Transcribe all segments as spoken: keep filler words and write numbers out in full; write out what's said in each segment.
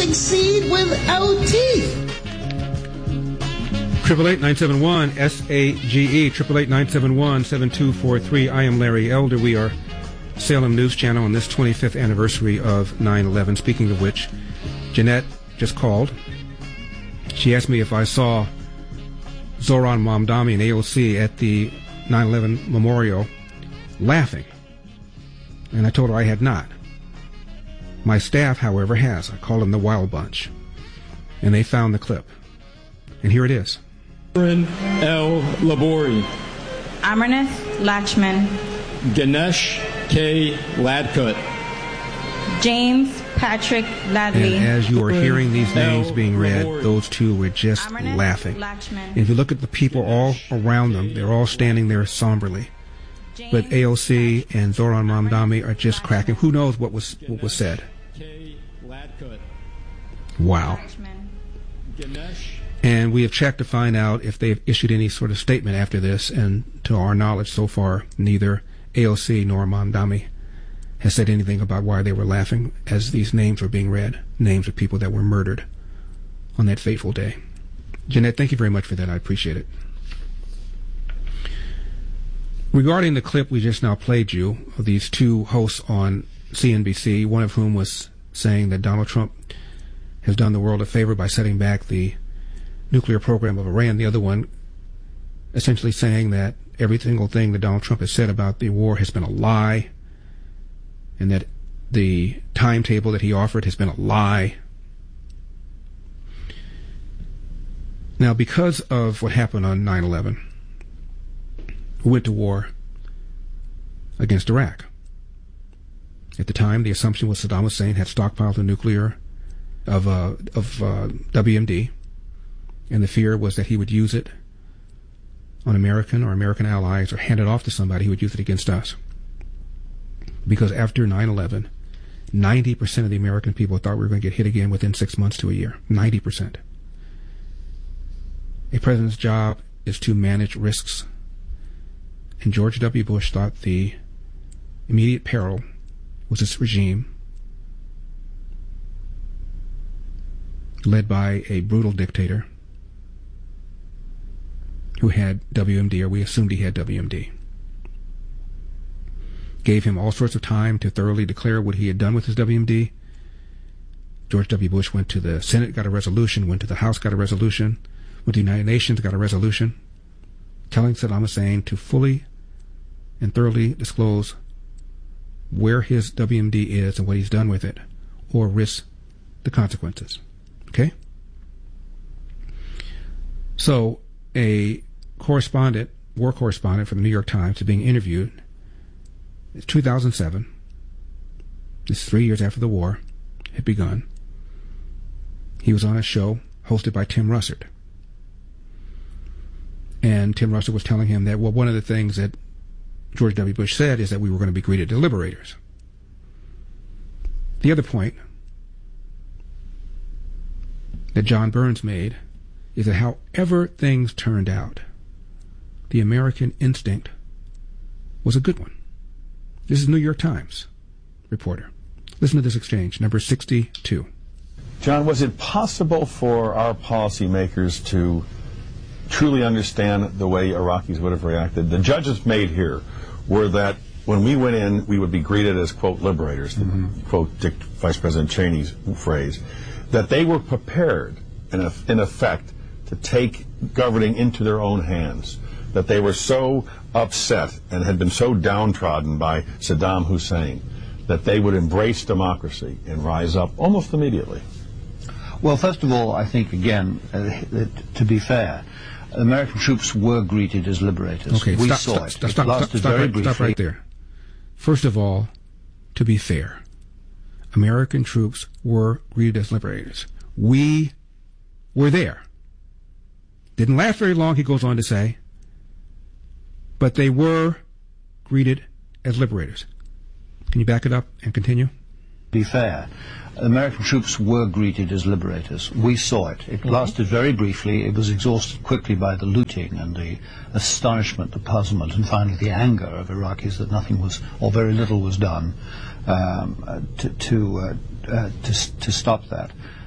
succeed without teeth. Triple eight nine seven one S A G E. Triple eight nine seven one seven two four three. I am Larry Elder. We are Salem News Channel on this twenty-fifth anniversary of nine eleven. Speaking of which, Jeanette just called. She asked me if I saw Zohran Mamdani and A O C at the nine eleven memorial laughing, and I told her I had not. My staff, however, has. I called them the Wild Bunch, and they found the clip, and here it is. Aaron L. Labori, Amarnath Lachman, Ganesh K. Ladkut, James Patrick Ladley. And as you are hearing these names being read, those two were just laughing. And if you look at the people all around them, they're all standing there somberly. But A O C and Zohran Mamdani are just cracking. Who knows what was what was said? Wow. And we have checked to find out if they've issued any sort of statement after this, and to our knowledge so far, neither A O C nor Mamdani has said anything about why they were laughing as these names were being read, names of people that were murdered on that fateful day. Jeanette, thank you very much for that. I appreciate it. Regarding the clip we just now played you of these two hosts on C N B C, one of whom was saying that Donald Trump has done the world a favor by setting back the nuclear program of Iran, the other one essentially saying that every single thing that Donald Trump has said about the war has been a lie, and that the timetable that he offered has been a lie. Now, because of what happened on nine eleven, we went to war against Iraq. At the time, the assumption was Saddam Hussein had stockpiled a nuclear of uh, of uh, W M D, and the fear was that he would use it on American or American allies, or hand it off to somebody who would use it against us. Because after nine eleven, ninety percent of the American people thought we were going to get hit again within six months to a year. ninety percent. A president's job is to manage risks. And George W. Bush thought the immediate peril was this regime led by a brutal dictator who had W M D, or we assumed he had W M D. Gave him all sorts of time to thoroughly declare what he had done with his W M D. George W. Bush went to the Senate, got a resolution, went to the House, got a resolution, went to the United Nations, got a resolution, telling Saddam Hussein to fully and thoroughly disclose where his W M D is and what he's done with it, or risk the consequences. Okay? So, a correspondent, war correspondent from the New York Times, is being interviewed. It's two thousand seven. This is three years after the war had begun. He was on a show hosted by Tim Russert. And Tim Russert was telling him that, well, one of the things that George W. Bush said is that we were going to be greeted as liberators. The other point that John Burns made is that however things turned out, the American instinct was a good one. This is New York Times reporter. Listen to this exchange, number sixty-two. John, was it possible for our policymakers to truly understand the way Iraqis would have reacted? The judges made here were that when we went in, we would be greeted as, quote, liberators, mm-hmm. to quote Dick, Vice President Cheney's phrase, that they were prepared, in, a, in effect, to take governing into their own hands, that they were so upset and had been so downtrodden by Saddam Hussein that they would embrace democracy and rise up almost immediately. Well, first of all, I think, again, uh, to be fair, American troops were greeted as liberators. Okay, we stop, saw stop, it. Stop, it stop, lasted stop, very right, briefly. stop right there. First of all, to be fair, American troops were greeted as liberators. We were there. Didn't last very long, he goes on to say, but they were greeted as liberators. Can you back it up and continue? Be fair, American troops were greeted as liberators. We saw it. It lasted very briefly. It was exhausted quickly by the looting and the astonishment, the puzzlement, and finally the anger of Iraqis that nothing was, or very little was done um, to to, uh, uh, to to stop that.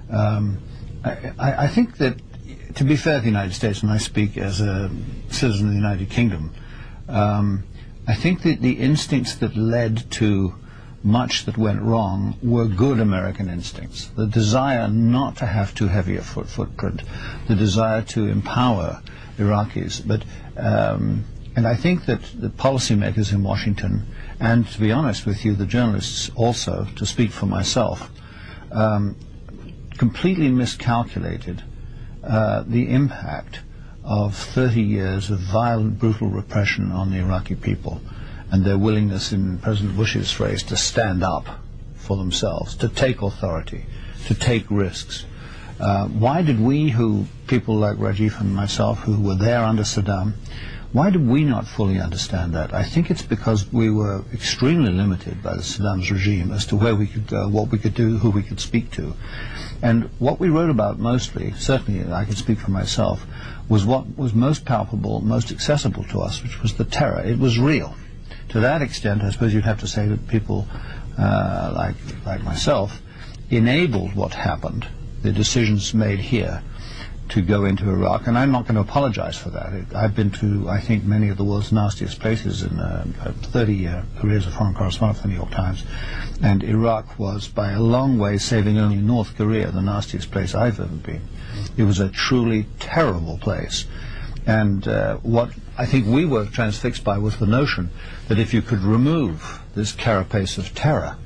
Um, I, I, I think that, to be fair to the United States, and I speak as a citizen of the United Kingdom, um, I think that the instincts that led to much that went wrong were good American instincts. The desire not to have too heavy a foot footprint, the desire to empower Iraqis. But um, and I think that the policymakers in Washington, and to be honest with you, the journalists also, to speak for myself, um, completely miscalculated uh, the impact of thirty years of violent, brutal repression on the Iraqi people, and their willingness, in President Bush's phrase, to stand up for themselves, to take authority, to take risks. Uh, why did we, who, people like Rajiv and myself, who were there under Saddam, why did we not fully understand that? I think it's because we were extremely limited by the Saddam's regime as to where we could go, what we could do, who we could speak to. And what we wrote about mostly, certainly I can speak for myself, was what was most palpable, most accessible to us, which was the terror. It was real. To that extent, I suppose you'd have to say that people uh, like like myself enabled what happened, the decisions made here to go into Iraq, and I'm not going to apologize for that. It, I've been to, I think, many of the world's nastiest places in uh, thirty-year career as a foreign correspondent for the New York Times, and Iraq was, by a long way, saving only North Korea, the nastiest place I've ever been. It was a truly terrible place. And uh, what I think we were transfixed by was the notion that if you could remove this carapace of terror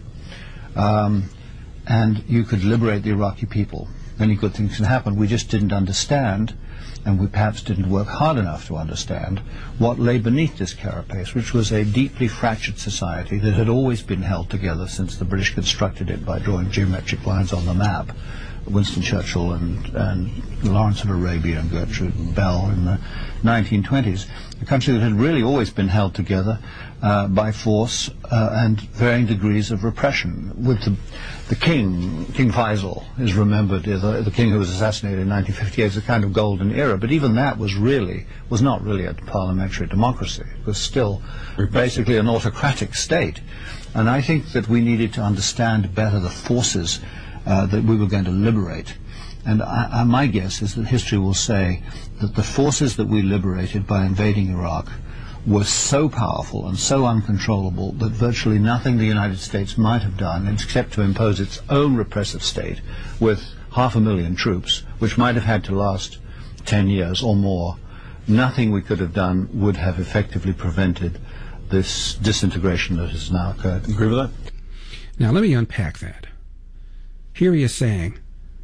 um, and you could liberate the Iraqi people, many good things can happen. We just didn't understand, and we perhaps didn't work hard enough to understand, what lay beneath this carapace, which was a deeply fractured society that had always been held together since the British constructed it by drawing geometric lines on the map. Winston Churchill and, and Lawrence of Arabia and Gertrude Bell in the nineteen twenties, a country that had really always been held together uh, by force uh, and varying degrees of repression. With the, the king, King Faisal, is remembered as the, the king who was assassinated in nineteen fifty-eight as a kind of golden era, but even that was really, was not really a parliamentary democracy. It was still basically an autocratic state. And I think that we needed to understand better the forces Uh, that we were going to liberate. And I, I, my guess is that history will say that the forces that we liberated by invading Iraq were so powerful and so uncontrollable that virtually nothing the United States might have done, except to impose its own repressive state with half a million troops, which might have had to last ten years or more, nothing we could have done would have effectively prevented this disintegration that has now occurred. Agree with that? Now let me unpack that. Here he is saying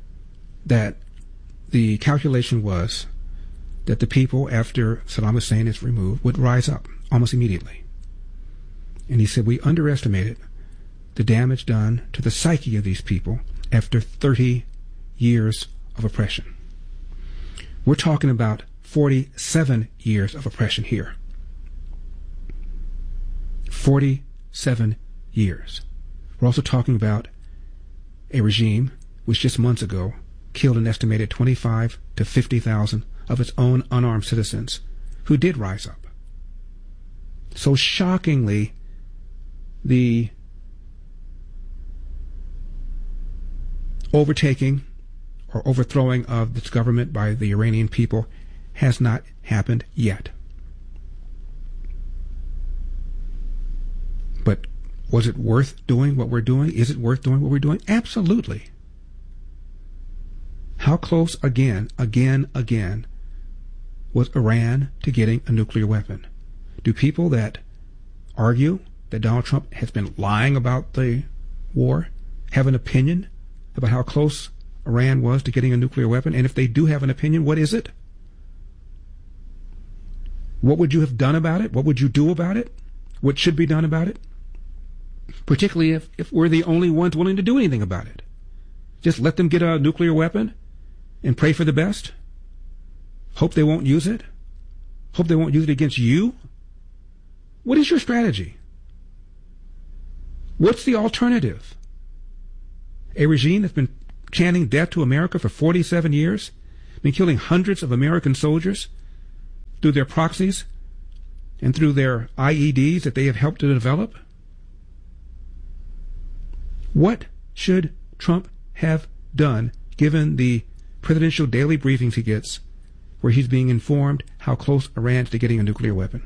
that the calculation was that the people, after Saddam Hussein is removed, would rise up almost immediately. And he said we underestimated the damage done to the psyche of these people after thirty years of oppression. We're talking about forty-seven years of oppression here. forty-seven years. We're also talking about a regime which just months ago killed an estimated twenty-five to fifty thousand of its own unarmed citizens who did rise up. So shockingly, the overtaking or overthrowing of this government by the Iranian people has not happened yet. But was it worth doing what we're doing? Is it worth doing what we're doing? Absolutely. How close again, again, again was Iran to getting a nuclear weapon? Do people that argue that Donald Trump has been lying about the war have an opinion about how close Iran was to getting a nuclear weapon? And if they do have an opinion, what is it? What would you have done about it? What would you do about it? What should be done about it? Particularly if, if we're the only ones willing to do anything about it. Just let them get a nuclear weapon and pray for the best? Hope they won't use it? Hope they won't use it against you? What is your strategy? What's the alternative? A regime that's been chanting death to America for forty-seven years, been killing hundreds of American soldiers through their proxies and through their I E Ds that they have helped to develop? What should Trump have done given the presidential daily briefings he gets, where he's being informed how close Iran's to getting a nuclear weapon.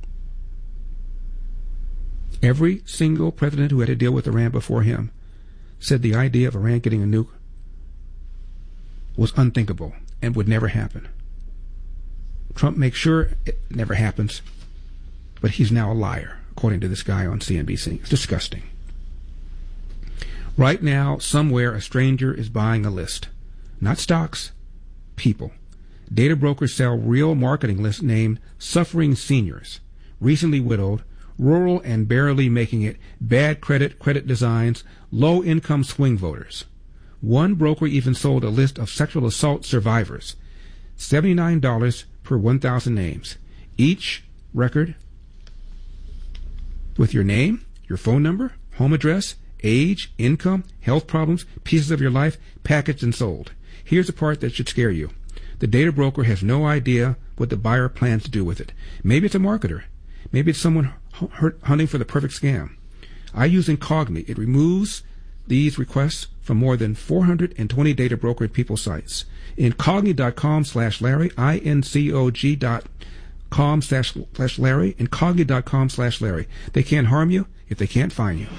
Every single president who had to deal with Iran before him said the idea of Iran getting a nuke was unthinkable and would never happen. Trump makes sure it never happens, but he's now a liar, according to this guy on C N B C. It's disgusting. Right now, somewhere, a stranger is buying a list. Not stocks, people. Data brokers sell real marketing lists named Suffering Seniors, Recently Widowed, Rural and Barely Making It, Bad Credit, Credit Designs, Low-Income Swing Voters. One broker even sold a list of sexual assault survivors, seventy-nine dollars per one thousand names. Each record with your name, your phone number, home address, age, income, health problems, pieces of your life, packaged and sold. Here's the part that should scare you. The data broker has no idea what the buyer plans to do with it. Maybe it's a marketer. Maybe it's someone hunting for the perfect scam. I use Incogni. It removes these requests from more than four hundred twenty data brokered people sites. Incogni.com slash Larry, I N C O G dot com slash Larry, Incogni.com slash Larry. They can't harm you if they can't find you.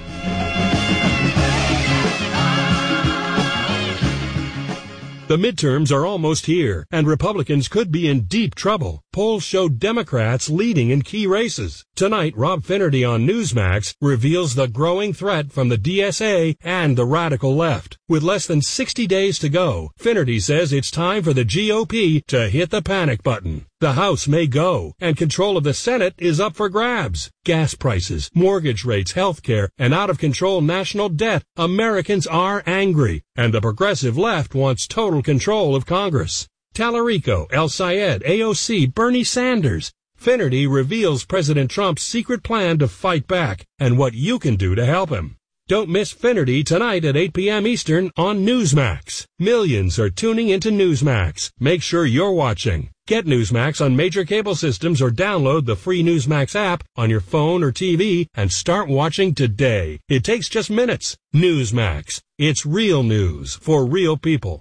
The midterms are almost here, and Republicans could be in deep trouble. Polls show Democrats leading in key races. Tonight, Rob Finnerty on Newsmax reveals the growing threat from the D S A and the radical left. With less than sixty days to go, Finnerty says it's time for the G O P to hit the panic button. The House may go, and control of the Senate is up for grabs. Gas prices, mortgage rates, health care, and out-of-control national debt. Americans are angry, and the progressive left wants total control of Congress. Tallarico, El Sayed, A O C, Bernie Sanders. Finnerty reveals President Trump's secret plan to fight back and what you can do to help him. Don't miss Finnerty tonight at eight p.m. Eastern on Newsmax. Millions are tuning into Newsmax. Make sure you're watching. Get Newsmax on major cable systems or download the free Newsmax app on your phone or T V and start watching today. It takes just minutes. Newsmax. It's real news for real people.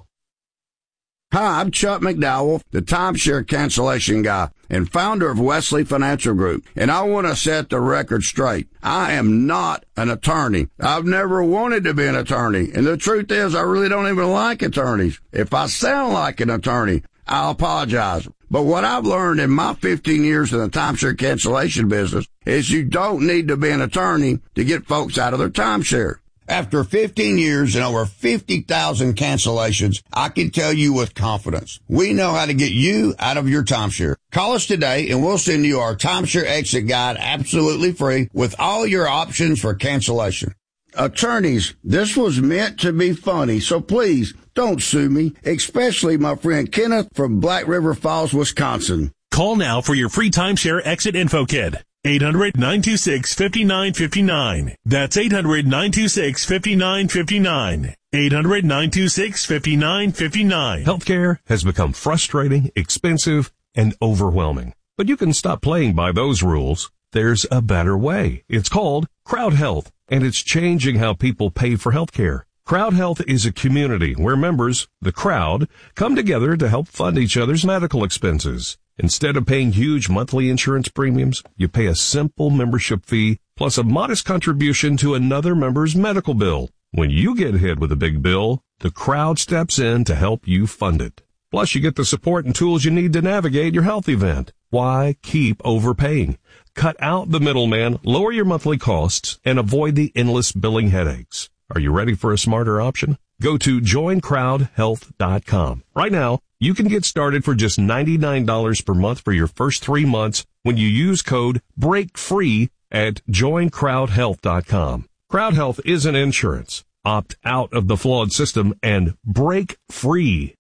Hi, I'm Chuck McDowell, the timeshare cancellation guy and founder of Wesley Financial Group, and I want to set the record straight. I am not an attorney. I've never wanted to be an attorney, and the truth is I really don't even like attorneys. If I sound like an attorney, I'll apologize. But what I've learned in my fifteen years in the timeshare cancellation business is you don't need to be an attorney to get folks out of their timeshare. After fifteen years and over fifty thousand cancellations, I can tell you with confidence, we know how to get you out of your timeshare. Call us today and we'll send you our timeshare exit guide absolutely free with all your options for cancellation. Attorneys, this was meant to be funny, so please don't sue me, especially my friend Kenneth from Black River Falls, Wisconsin. Call now for your free timeshare exit info kit. eight hundred, nine two six, five nine five nine. That's eight hundred, nine two six, five nine five nine. eight hundred, nine two six, five nine five nine. Healthcare has become frustrating, expensive, and overwhelming. But you can stop playing by those rules. There's a better way. It's called Crowd Health, and it's changing how people pay for healthcare. Crowd Health is a community where members, the crowd, come together to help fund each other's medical expenses. Instead of paying huge monthly insurance premiums, you pay a simple membership fee plus a modest contribution to another member's medical bill. When you get hit with a big bill, the crowd steps in to help you fund it. Plus, you get the support and tools you need to navigate your health event. Why keep overpaying? Cut out the middleman, lower your monthly costs, and avoid the endless billing headaches. Are you ready for a smarter option? Go to join crowd health dot com. Right now, you can get started for just ninety-nine dollars per month for your first three months when you use code BREAKFREE at join crowd health dot com. Crowd Health isn't insurance. Opt out of the flawed system and break free.